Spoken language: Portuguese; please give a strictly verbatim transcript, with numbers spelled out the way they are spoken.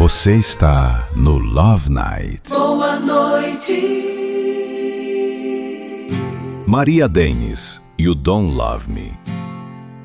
Você está no Love Night. Boa noite. Maria Dennis, You Don't Love Me.